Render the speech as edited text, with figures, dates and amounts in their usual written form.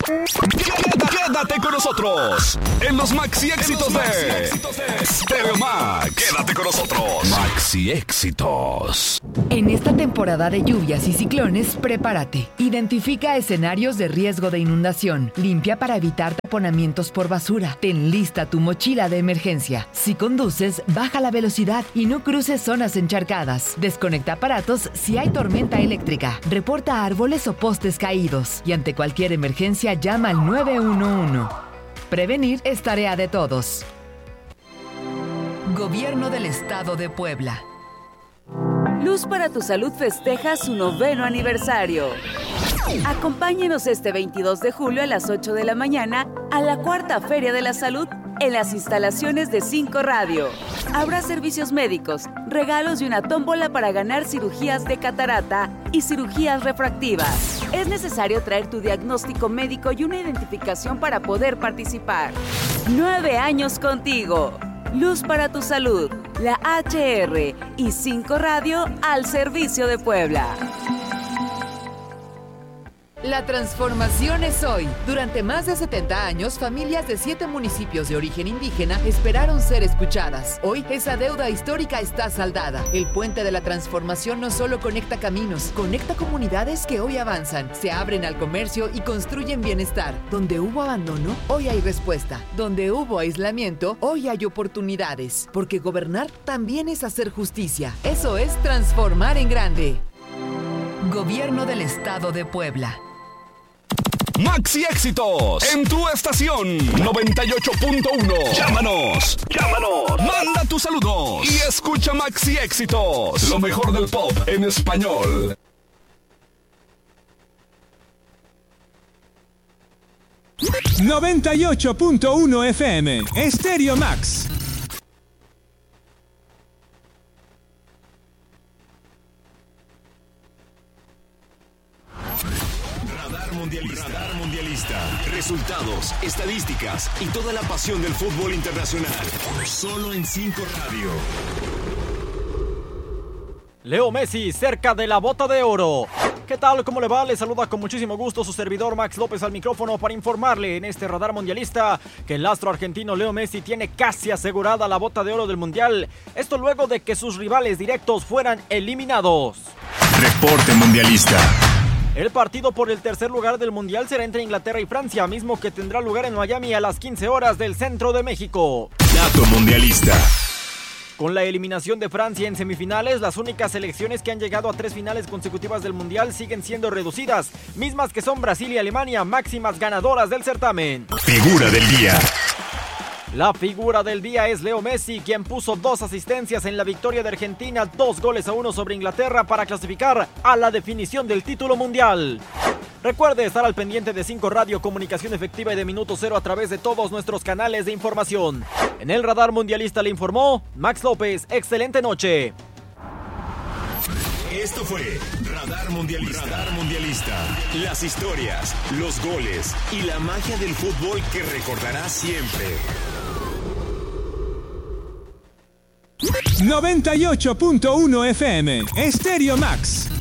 Quédate con nosotros en los Maxi Éxitos de Stereo Max. Quédate con nosotros. Maxi Éxitos. En esta temporada de lluvias y ciclones, prepárate. Identifica escenarios de riesgo de inundación. Limpia para evitar taponamientos por basura. Ten lista tu mochila de emergencia. Si conduces, baja la velocidad y no cruces zonas encharcadas. Desconecta aparatos si hay tormenta eléctrica. Reporta árboles o postes caídos. Y ante cualquier emergencia, llama al 911. Prevenir es tarea de todos. Gobierno del Estado de Puebla. Luz para tu Salud festeja su 9º aniversario. Acompáñenos este 22 de julio a las 8 de la mañana a la 4ª Feria de la Salud en las instalaciones de 5 Radio. Habrá servicios médicos, regalos y una tómbola para ganar cirugías de catarata y cirugías refractivas. Es necesario traer tu diagnóstico médico y una identificación para poder participar. 9 años contigo. Luz para tu Salud, la HR y 5 Radio al servicio de Puebla. La transformación es hoy. Durante más de 70 años, familias de 7 municipios de origen indígena esperaron ser escuchadas. Hoy, esa deuda histórica está saldada. El Puente de la Transformación no solo conecta caminos, conecta comunidades que hoy avanzan, se abren al comercio y construyen bienestar. Donde hubo abandono, hoy hay respuesta. Donde hubo aislamiento, hoy hay oportunidades. Porque gobernar también es hacer justicia. Eso es transformar en grande. Gobierno del Estado de Puebla. Maxi Éxitos en tu estación 98.1. Llámanos. Manda tus saludos y escucha Maxi Éxitos, lo mejor del pop en español. ...98.1 FM... Stereo Max. Radar Mundialista. Resultados, estadísticas y toda la pasión del fútbol internacional. Solo en 5 Radio. Leo Messi cerca de la bota de oro. ¿Qué tal? ¿Cómo le va? Le saluda con muchísimo gusto su servidor Max López al micrófono para informarle en este Radar Mundialista que el astro argentino Leo Messi tiene casi asegurada la bota de oro del Mundial. Esto luego de que sus rivales directos fueran eliminados. Reporte Mundialista. El partido por el tercer lugar del Mundial será entre Inglaterra y Francia, mismo que tendrá lugar en Miami a las 15 horas del centro de México. Dato Mundialista. Con la eliminación de Francia en semifinales, las únicas selecciones que han llegado a 3 finales consecutivas del Mundial siguen siendo reducidas, mismas que son Brasil y Alemania, máximas ganadoras del certamen. Figura del día. La figura del día es Leo Messi, quien puso 2 asistencias en la victoria de Argentina, 2-1 sobre Inglaterra para clasificar a la definición del título mundial. Recuerde estar al pendiente de 5 Radio, comunicación efectiva y de Minuto Cero a través de todos nuestros canales de información. En el Radar Mundialista le informó Max López. Excelente noche. Esto fue Radar Mundialista. Radar Mundialista. Las historias, los goles y la magia del fútbol que recordarás siempre. 98.1 FM, Stereo Max.